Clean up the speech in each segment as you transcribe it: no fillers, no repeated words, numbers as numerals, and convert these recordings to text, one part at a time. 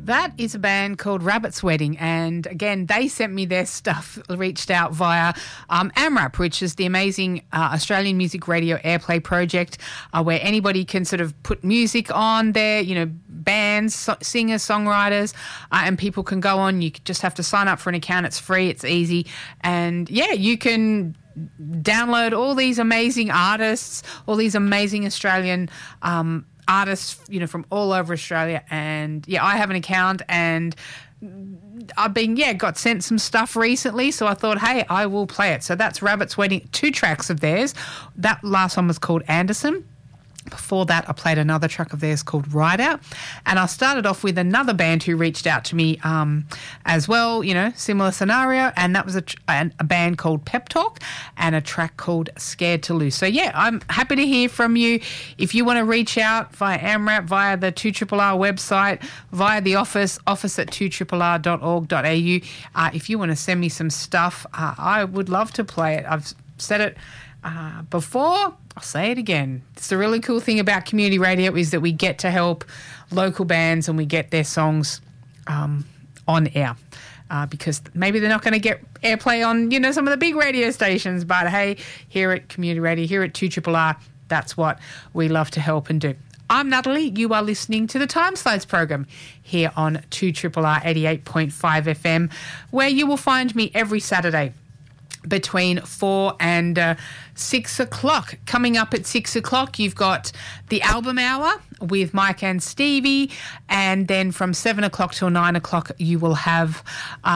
That is a band called Rabbit's Wedding, and again, they sent me their stuff, reached out via AMRAP, which is the amazing Australian Music Radio Airplay project, where anybody can sort of put music on there, you know, bands, singers, songwriters, and people can go on. You just have to sign up for an account. It's free, it's easy, and yeah, you can download all these amazing artists, all these amazing Australian artists, you know, from all over Australia. And yeah, I have an account, and I've been got sent some stuff recently, so I thought, hey, I will play it. So that's Rabbit's Wedding, 2 tracks of theirs. That last one was called Anderson. Before that, I played another track of theirs called Ride Out. And I started off with another band who reached out to me as well, you know, similar scenario. And that was a band called Pep Talk and a track called Scared to Lose. So, yeah, I'm happy to hear from you. If you want to reach out via AMRAP, via the 2RRR website, via the office at 2RRR.org.au, if you want to send me some stuff, I would love to play it. I've said it before, I'll say it again. It's the really cool thing about community radio is that we get to help local bands and we get their songs on air because maybe they're not going to get airplay on, you know, some of the big radio stations, but hey, here at Community Radio, here at 2RRR, that's what we love to help and do. I'm Natalie. You are listening to the Time Slides program here on 2RRR 88.5 FM, where you will find me every Saturday between 4 and 6 o'clock. Coming up at 6 o'clock, you've got the Album Hour with Mike and Stevie, and then from 7 o'clock till 9 o'clock, you will have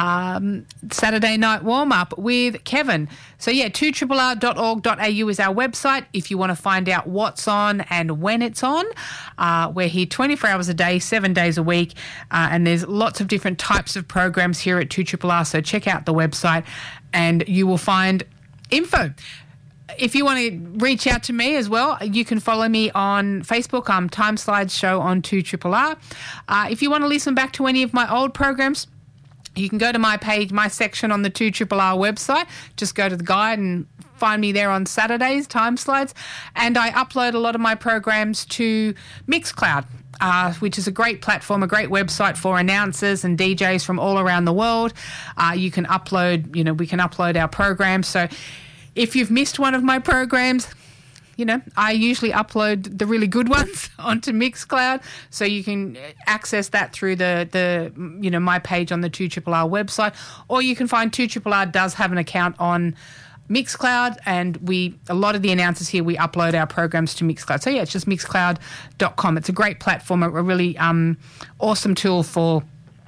Saturday Night Warm-Up with Kevin. So, yeah, 2RRR.org.au is our website if you want to find out what's on and when it's on. We're here 24 hours a day, 7 days a week, and there's lots of different types of programs here at 2RRR, so check out the website and you will find info. If you want to reach out to me as well, you can follow me on Facebook. I'm Time Slides Show on 2RRR. If you want to listen back to any of my old programs, you can go to my page, my section on the 2RRR website. Just go to the guide and find me there on Saturdays, Time Slides. And I upload a lot of my programs to Mixcloud, which is a great platform, a great website for announcers and DJs from all around the world. You can upload, you know, we can upload our programs. So if you've missed one of my programs, you know, I usually upload the really good ones onto Mixcloud, so you can access that through the you know, my page on the 2RRR website, or you can find 2RRR does have an account on Mixcloud, and a lot of the announcers here, we upload our programs to Mixcloud. So yeah, it's just mixcloud.com. It's a great platform, a really awesome tool for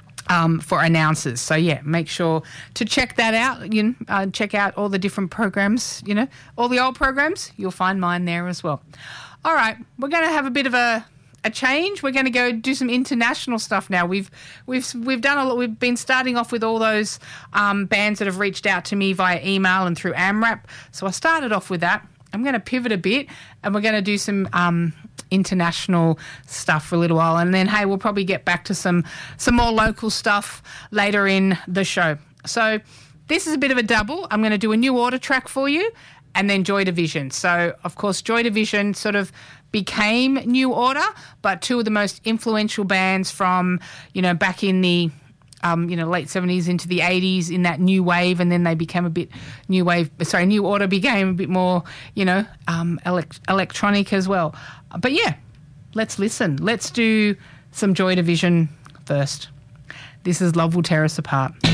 announcers. So yeah, make sure to check that out. You know, check out all the different programs, you know, all the old programs. You'll find mine there as well. All right, we're going to have a bit of a change. We're going to go do some international stuff now. We've done a lot. We've been starting off with all those bands that have reached out to me via email and through AMRAP. So I started off with that. I'm going to pivot a bit, and we're going to do some international stuff for a little while, and then hey, we'll probably get back to some more local stuff later in the show. So this is a bit of a double. I'm going to do a New Order track for you, and then Joy Division. So of course, Joy Division sort of became New Order, but two of the most influential bands from, you know, back in the late 70s into the 80s in that new wave, and then they became a bit New Order became a bit more, you know, electronic as well. But yeah, let's listen. Let's do some Joy Division first. This is Love Will Tear Us Apart.